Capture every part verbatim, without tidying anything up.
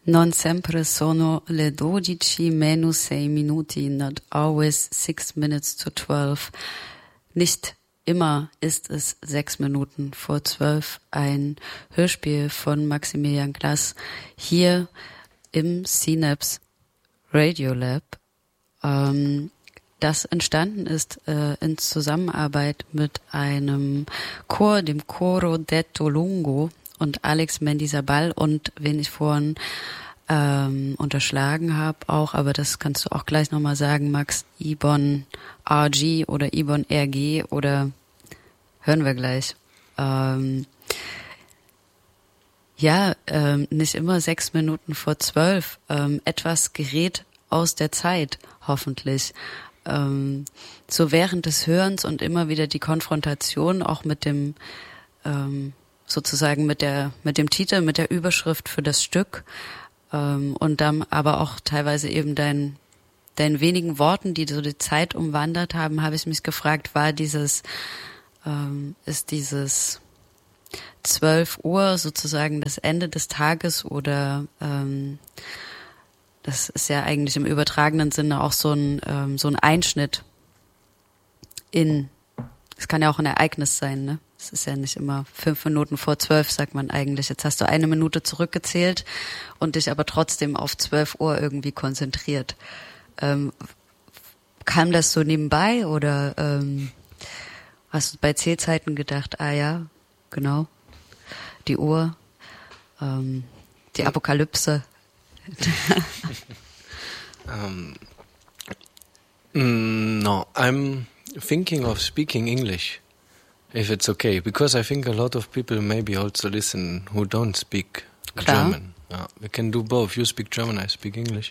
Non sempre sono le dodici meno sei minuti, not always six minutes to twelve. Nicht immer ist es sechs Minuten vor zwölf. Ein Hörspiel von Maximilian Glass hier im Synapse Radiolab, ähm, das entstanden ist äh, in Zusammenarbeit mit einem Chor, dem Coro Detto Lungo, und Alex Mendizabal und wen ich vorhin ähm, unterschlagen habe auch, aber das kannst du auch gleich nochmal sagen, Max, Ibon R G oder Ibon R G oder hören wir gleich. Ähm, ja, ähm, nicht immer sechs Minuten vor zwölf. Ähm, etwas gerät aus der Zeit, hoffentlich. Ähm, so während des Hörens und immer wieder die Konfrontation auch mit dem ähm, sozusagen mit der mit dem Titel, mit der Überschrift für das Stück, ähm, und dann aber auch teilweise eben dein deinen wenigen Worten, die so die Zeit umwandert haben, habe ich mich gefragt, war dieses ähm, ist dieses zwölf Uhr sozusagen das Ende des Tages oder ähm, das ist ja eigentlich im übertragenen Sinne auch so ein ähm, so ein Einschnitt in, es kann ja auch ein Ereignis sein, ne? Es ist ja nicht immer fünf Minuten vor zwölf, sagt man eigentlich. Jetzt hast du eine Minute zurückgezählt und dich aber trotzdem auf zwölf Uhr irgendwie konzentriert. Ähm, kam das so nebenbei oder ähm, hast du bei Zählzeiten gedacht, ah ja, genau, die Uhr, ähm, die Apokalypse? um, no, I'm thinking of speaking English. If it's okay, because I think a lot of people maybe also listen who don't speak Klar. German. Yeah, we can do both. You speak German, I speak English.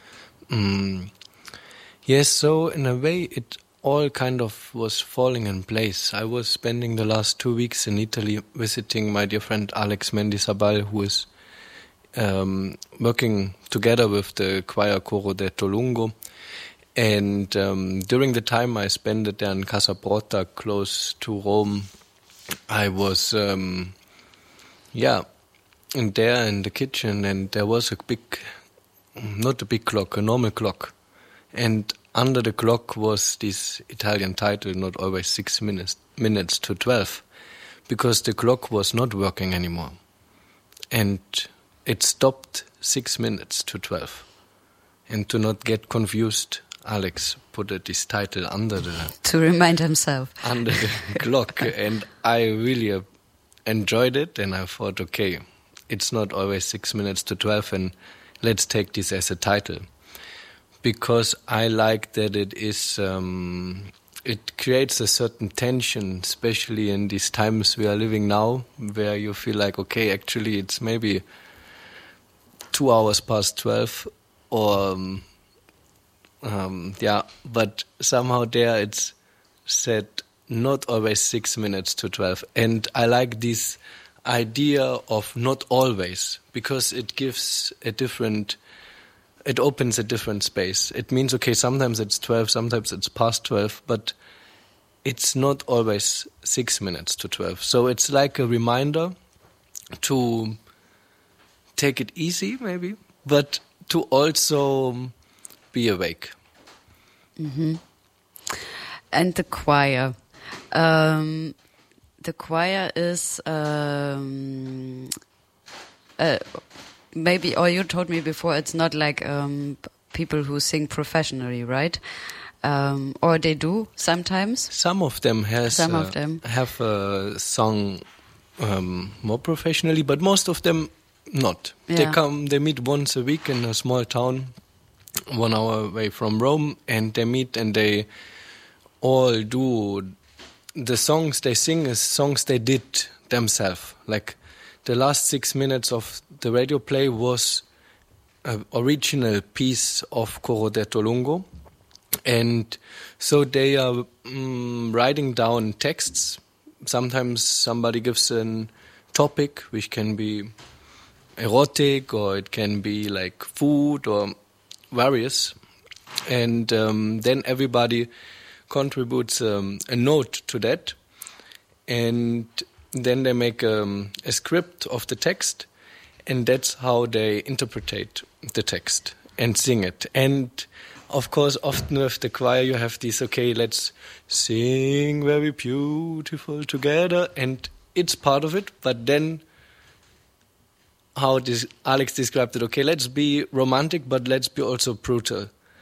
Mm. Yes, so in a way it all kind of was falling in place. I was spending the last two weeks in Italy visiting my dear friend Alex Mendizabal, who is um, working together with the choir Coro Detto Lungo. And um, during the time I spent there in Casabrota, close to Rome, I was, um, yeah, in there in the kitchen, and there was a big, not a big clock, a normal clock. And under the clock was this Italian title, not always six minutes, minutes to twelve, because the clock was not working anymore. And it stopped six minutes to twelve. And to not get confused, Alex put this title under the to remind himself under the clock, and I really uh, enjoyed it. And I thought, okay, it's not always six minutes to twelve, and let's take this as a title, because I like that it is. Um, it creates a certain tension, especially in these times we are living now, where you feel like, okay, actually, it's maybe two hours past twelve, or. Um, Um, yeah, but somehow there it's said not always six minutes to twelve. And I like this idea of not always, because it gives a different, it opens a different space. It means, okay, sometimes it's twelve, sometimes it's past twelve, but it's not always six minutes to twelve. So it's like a reminder to take it easy, maybe, but to also be awake. Mm-hmm. And the choir. Um, the choir is um, uh, maybe, or you told me before, it's not like um, people who sing professionally, right? Um, or they do sometimes. Some of them has Some uh, of them have a song um, more professionally, but most of them not. Yeah. They come, they meet once a week in a small town, one hour away from Rome, and they meet and they all do the songs they sing is songs they did themselves. Like the last six minutes of the radio play was an original piece of Coro Detto Lungo, and so they are um, writing down texts. Sometimes somebody gives a topic, which can be erotic, or it can be like food or various, and um, then everybody contributes um, a note to that, and then they make um, a script of the text, and that's how they interpret the text and sing it. And of course, often with the choir you have this, okay, let's sing very beautiful together, and it's part of it, but then how this Alex described it, okay, let's be romantic, but let's be also brutal.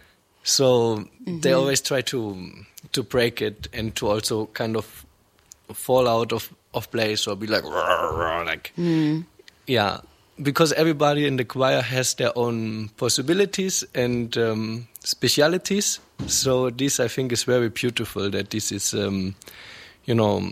So mm-hmm. they always try to to break it and to also kind of fall out of, of place or be like, like mm. yeah, because everybody in the choir has their own possibilities and um, specialities. So this, I think, is very beautiful that this is, um, you know,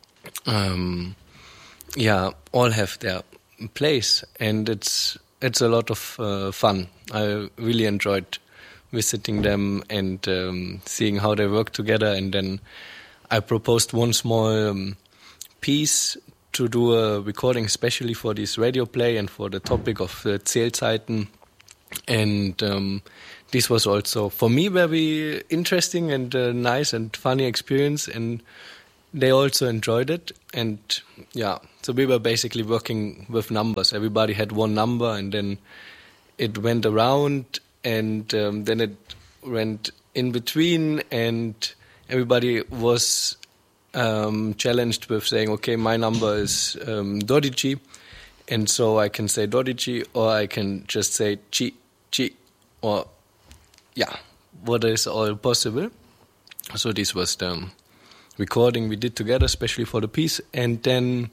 um, yeah, all have their place, and it's it's a lot of uh, fun. I really enjoyed visiting them and um, seeing how they work together. And then I proposed one small um, piece to do a recording especially for this radio play and for the topic of uh, Zählzeiten. And um, this was also for me very interesting and uh, nice and funny experience, and they also enjoyed it. And yeah, so we were basically working with numbers. Everybody had one number, and then it went around, and um, then it went in between, and everybody was um, challenged with saying, okay, my number is um, dodici, and so I can say dodici, or I can just say ci, ci, or yeah, what is all possible. So this was the recording we did together, especially for the piece. And then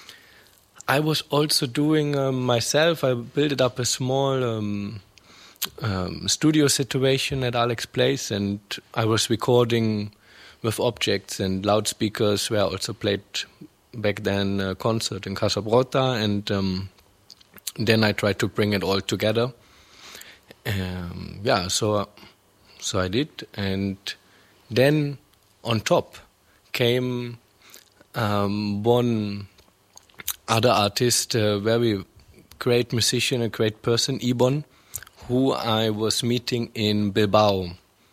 I was also doing um, myself, I built up a small um, um, studio situation at Alex Place, and I was recording with objects and loudspeakers, where I also played back then a concert in Casa Brota, and um, then I tried to bring it all together. Um, yeah, so so I did, and then on top came um, one other artist, a very great musician, a great person, Ibon, who I was meeting in Bilbao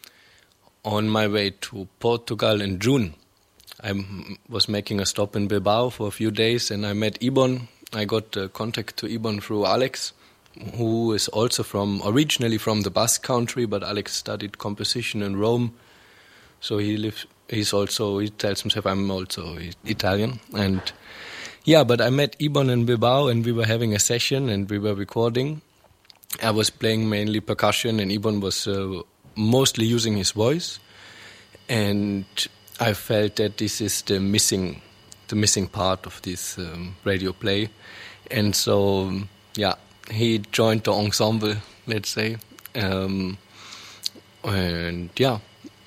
on my way to Portugal in June. I was making a stop in Bilbao for a few days, and I met Ibon. I got uh, contact to Ibon through Alex, who is also from, originally from the Basque country, but Alex studied composition in Rome. So he lives, he's also, he tells himself, I'm also Italian. And yeah, but I met Ibon in Bilbao, and we were having a session and we were recording. I was playing mainly percussion, and Ibon was uh, mostly using his voice. And I felt that this is the missing, the missing part of this um, radio play. And so, yeah, he joined the ensemble, let's say. Um, and yeah.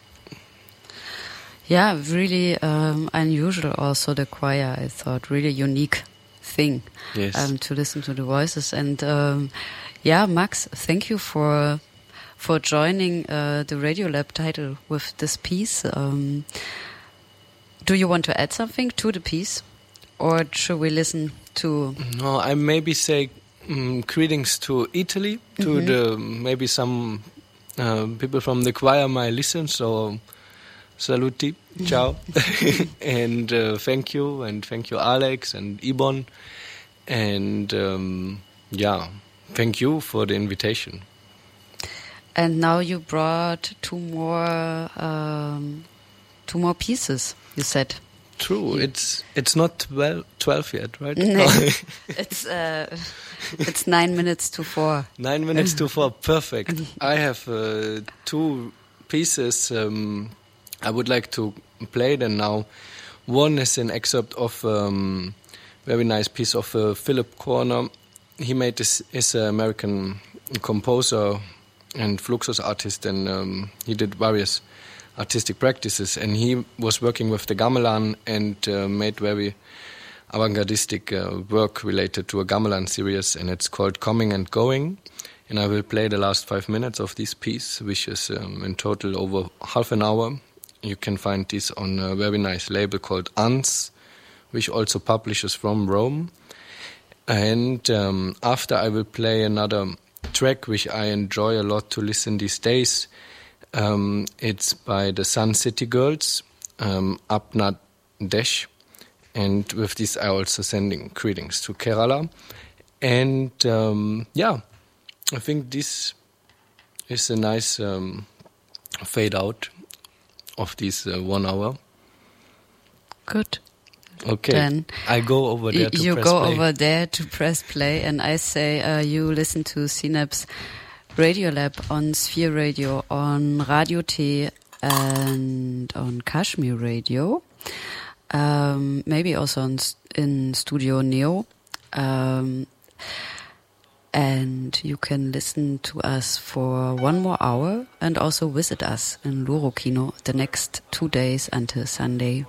Yeah, really um, unusual also, the choir, I thought. Really unique thing yes. um, to listen to the voices. And um, yeah, Max, thank you for for joining uh, the Radiolab title with this piece. Um, do you want to add something to the piece? Or should we listen to... No, I maybe say um, greetings to Italy, to mm-hmm. the maybe some uh, people from the choir might listen, so... Saluti, ciao, and uh, thank you, and thank you, Alex and Ibon, and um, yeah, thank you for the invitation. And now you brought two more, um, two more pieces. You said. True. Yeah. It's it's not twelve, twelve yet, right? No, it's uh, it's nine minutes to four. Nine minutes to four. Perfect. I have uh, two pieces. Um, I would like to play them now. One is an excerpt of a um, very nice piece of uh, Philip Corner. He made this, is an American composer and Fluxus artist, and um, he did various artistic practices. And he was working with the gamelan and uh, made very avant-gardistic uh, work related to a gamelan series, and it's called Coming and Going. And I will play the last five minutes of this piece, which is um, in total over half an hour. You can find this on a very nice label called Ans, which also publishes from Rome. And um, after I will play another track which I enjoy a lot to listen these days. Um, it's by the Sun City Girls, um, Apna Desh. And with this I also sending greetings to Kerala. And um, yeah, I think this is a nice um, fade out of this uh, one hour. Good. Okay, then I go over there to you press go play. over there to press play, and I say uh, you listen to Synapse Radio Lab on Sphere Radio, on Radio T, and on Kashmir Radio, um, maybe also on, in Studio Neo, um, and you can listen to us for one more hour and also visit us in Luro Kino the next two days until Sunday.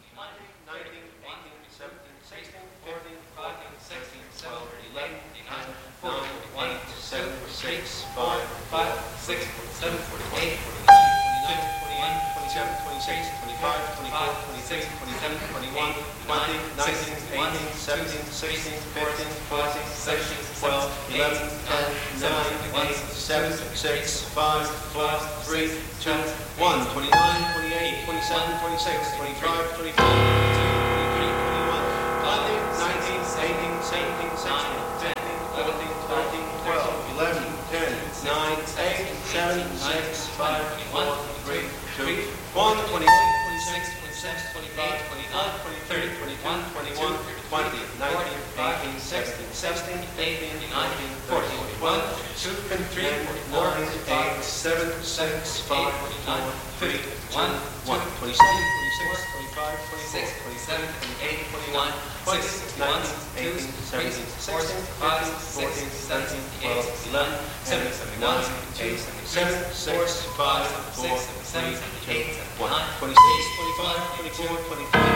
seventeen, sixteen, fifteen, fourteen, thirteen, twelve, eleven, ten, nine, eight, seven, six, five, four, three, two, one, twenty-nine, twenty-eight, twenty-seven, twenty-six, twenty-five, twenty-four, twenty-three, twenty-one, twenty, nineteen, eighteen, seventeen, sixteen, fifteen, fourteen, thirteen, twelve, eleven, ten, nine, eight, seven, six, five, four, three, two, one, twenty-six, twenty-six, twenty-seven, twenty-five, twenty-nine, twenty, thirty, twenty-one, twenty-one, twenty, nineteen, eighteen, seventeen, sixteen, eighteen, nineteen, fourteen, twelve, two, three, four, eight, seven, six, five, four, three, one, one, twenty-seven, twenty-six, twenty-five, twenty-six, twenty-seven, twenty-eight, twenty-nine, twenty, nineteen, eighteen, seventeen, sixteen, fifteen, fourteen, thirteen, twelve, eleven, ten, nine, eight, seven, six, five, four, three, two, one, twenty-six, twenty-five, twenty-four, twenty-five,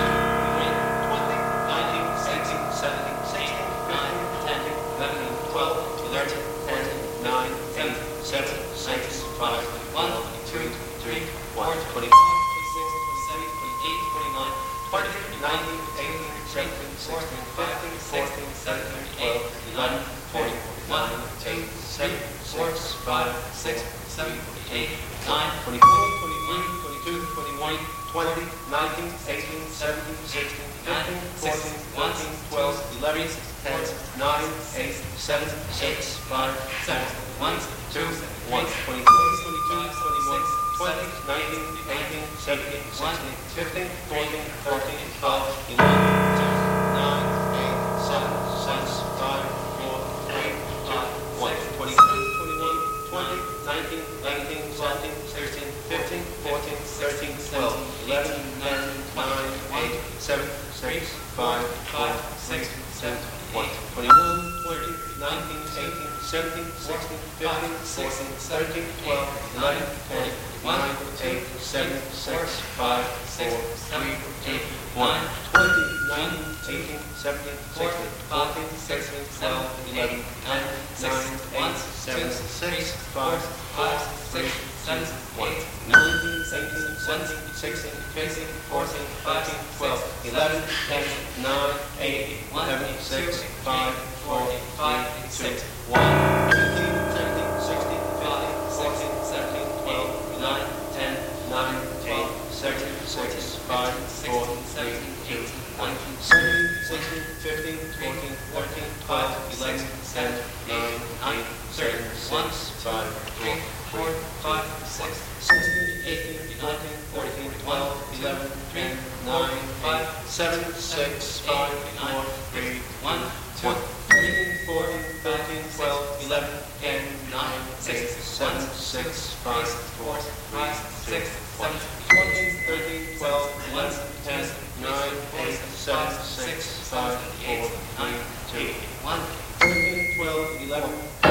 twenty, nineteen, eighteen, seventeen, sixteen, fifteen, fourteen, thirteen, twelve, thirteen, ten, nine, eight, seven, six, five, one, two, three, one, twenty-five, twenty-six, twenty-seven, twenty-eight, twenty-nine, twenty, nineteen, eighteen, seventeen, sixteen, fifteen, fourteen, thirteen, twelve, eleven, twelve, one, eight, seven, six, five, six, seven, eight, nine, twenty-four, twenty-one, twenty-two, twenty-one, twenty, nineteen, eighteen, seventeen, sixteen, fifteen, fourteen, thirteen, twelve, eleven, ten, nine, eight, seven, six, five, seven, one, two, one, twenty-four, twenty-two, twenty-one, twenty, nineteen, eighteen, seventeen, sixteen, fifteen, fourteen, thirteen, twelve, eleven, ten, nine, eight, seven, six, five, four, three, two, one, twenty-two, twenty-one, twenty, nineteen, eighteen, seventeen, sixteen, fifteen, fourteen, thirteen, twelve, eleven, ten, nine, eight, seven, six, five, four, three, two, one, twenty-one, twenty, nineteen, eighteen, seventeen, sixteen, fifteen, fourteen, thirteen, twelve, eleven, ten, nine, eight, seven, six, five, four, three, two, one, twenty, nineteen, eighteen, seventeen, sixteen, fourteen, thirteen, twelve, eleven, ten, nine, eight, seven, six, five, four, three, two, one, nineteen, eighteen, seventeen, sixteen, fifteen, fourteen, thirteen, twelve, eleven, ten, nine, eight, seven, six, five, four, three, two, one, fifteen, seventeen, sixteen, fifteen, fourteen, thirteen, twelve, eleven, ten, nine, eight, seven, six, five, four, three, two, one, seventeen, sixteen, fifteen, fourteen, thirteen, twelve, eleven, ten, nine, eight, seven, six, five, four, four, five, six, sixteen, eighteen, nineteen, fourteen, twelve, eleven, ten, nine, eight, seven, six, five, four, three, one, two, thirteen, fourteen, thirteen, twelve, eleven, ten, nine, eight, seven, six, five, four, three, two, one, fourteen, thirteen, twelve, eleven, ten, nine, eight, seven, six, five, four, three, two, one, thirteen, twelve, eleven,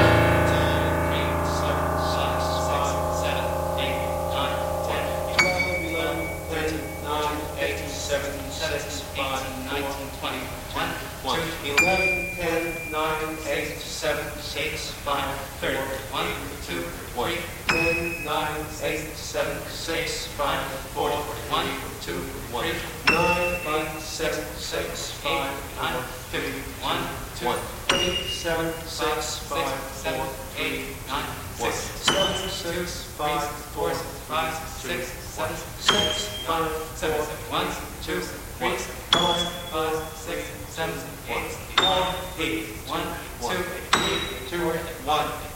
ten, eight, seven, six, five, seven, eight, nine, ten, twelve, eleven, thirteen, nine, eight, seven, six, five, nineteen, twenty, one, eleven, ten, nine, eight, seven, six, five, thirty, one, two, one, ten, nine, eight, seven, six, five, four, one, two, one, nine, eight, seven, six, five, nine, fifty, one, one, eight, seven, six, five, four, eight, nine, one, seven, six, five, four, five, six, seven, six, five, four, one, two, three, five. five, six, seven, eight, four, eight, one, two, three, two, one.